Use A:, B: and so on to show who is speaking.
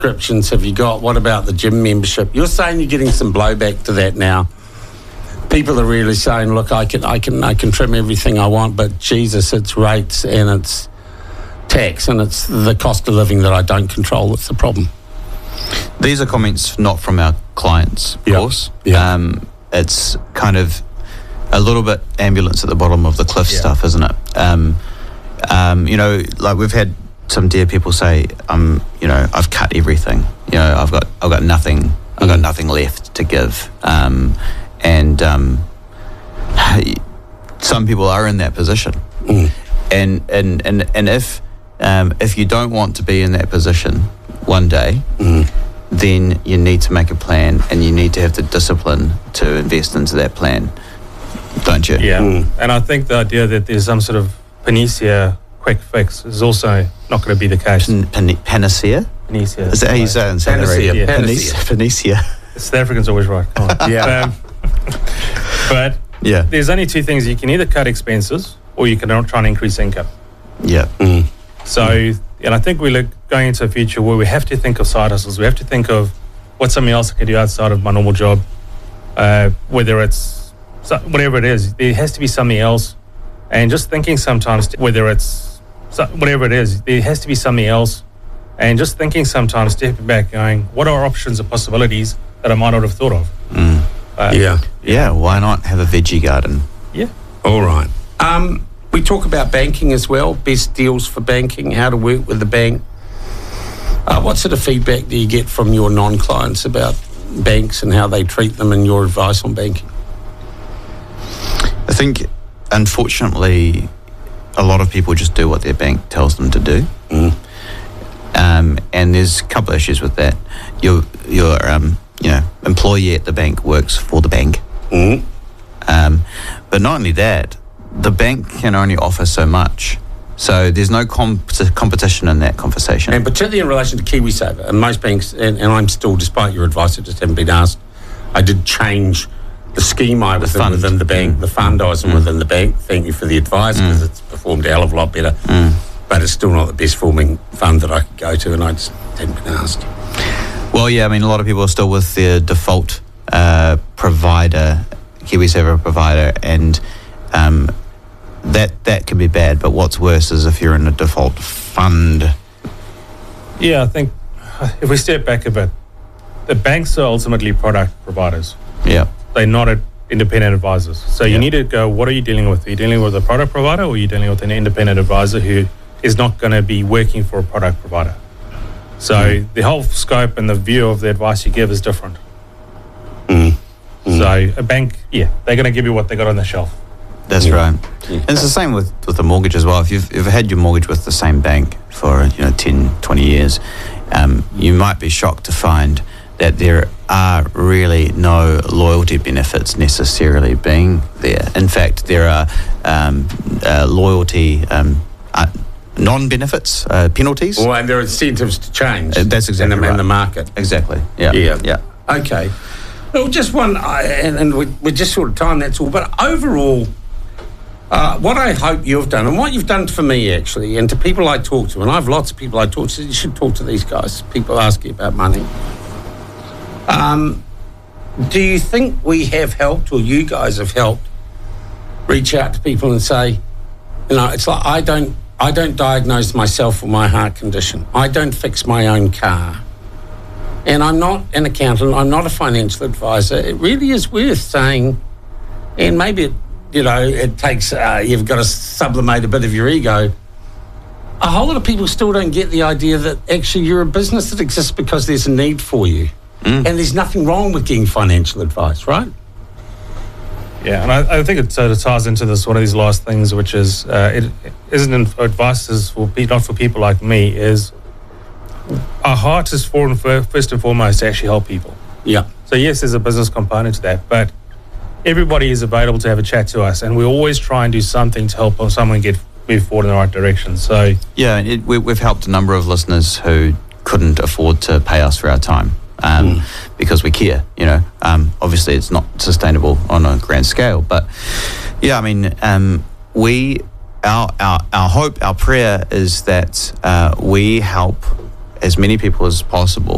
A: subscriptions have you got? What about the gym membership? You're saying you're getting some blowback to that now. People are really saying, look, I can trim everything I want, but Jesus, it's rates and it's tax and it's the cost of living that I don't control that's the problem.
B: These are comments not from our clients, of course.
A: Yeah.
B: It's kind of a little bit ambulance at the bottom of the cliff stuff, isn't it? Like we've had some dear people say, I've cut everything. I've got nothing. I've got nothing left to give. Some people are in that position, and if you don't want to be in that position one day, then you need to make a plan, and you need to have the discipline to invest into that plan, don't you?
C: Yeah, and I think the idea that there's some sort of panacea quick fix is also not going to be the case.
B: Panacea?
C: Panacea.
B: Is that how you say it in South
A: Panacea.
B: Arabia?
A: Panacea.
B: Panacea.
C: South African's always right.
A: Yeah.
C: But there's only two things. You can either cut expenses or you can try and increase income.
B: Yeah.
C: So, and I think we're going into a future where we have to think of side hustles. We have to think of what's something else I can do outside of my normal job, whether it's whatever it is. There has to be something else. And just thinking sometimes, whether it's whatever it is, there has to be something else. And just thinking sometimes, stepping back, going, what are options or possibilities that I might not have thought of?
B: Yeah, why not have a veggie garden?
C: Yeah.
A: All right. We talk about banking as well, best deals for banking, how to work with the bank. What sort of feedback do you get from your non-clients about banks and how they treat them and your advice on banking?
B: I think, unfortunately, a lot of people just do what their bank tells them to do. And there's a couple of issues with that. Your employee at the bank works for the bank. But not only that, the bank can only offer so much. So there's no competition in that conversation.
A: And particularly in relation to KiwiSaver, and most banks, and I'm still, despite your advice, I just haven't been asked, I did change the scheme I was in within the bank, the fund I was in within the bank. Thank you for the advice, because it's performed a hell of a lot better. But it's still not the best forming fund that I could go to, and I just hadn't been asked.
B: Well, yeah, I mean, a lot of people are still with their default provider, KiwiSaver provider, and that can be bad. But what's worse is if you're in a default fund.
C: Yeah, I think if we step back a bit, the banks are ultimately product providers.
B: Yeah.
C: They're not independent advisors. So you need to go, what are you dealing with? Are you dealing with a product provider, or are you dealing with an independent advisor who is not going to be working for a product provider? So the whole scope and the view of the advice you give is different. So a bank, they're going to give you what they got on the shelf.
B: That's right. And it's the same with a mortgage as well. If you've had your mortgage with the same bank for 10, 20 years, you might be shocked to find that there are really no loyalty benefits necessarily being there. In fact, there are loyalty non-benefits, penalties.
A: Well, and there are incentives to change.
B: That's exactly right.
A: In the market.
B: Exactly. Yeah.
A: Okay. Well, just one, and we're just sort of time, that's all. But overall, what I hope you've done, and what you've done for me actually, and to people I talk to, and I have lots of people I talk to, you should talk to these guys, people ask you about money. Do you think we have helped, or you guys have helped, reach out to people and say, it's like I don't diagnose myself with my heart condition. I don't fix my own car. And I'm not an accountant. I'm not a financial advisor. It really is worth saying, and maybe it takes, you've got to sublimate a bit of your ego. A whole lot of people still don't get the idea that actually you're a business that exists because there's a need for you. And there's nothing wrong with getting financial advice, right?
C: Yeah, and I think it sort of ties into this, one of these last things, which is, it isn't advice is not for people like me, is our heart is first and foremost to actually help people.
A: Yeah.
C: So yes, there's a business component to that, but everybody is available to have a chat to us, and we always try and do something to help someone move forward in the right direction. So
B: yeah, we've helped a number of listeners who couldn't afford to pay us for our time. Because we care, obviously it's not sustainable on a grand scale, but yeah, I mean, our hope, our prayer is that we help as many people as possible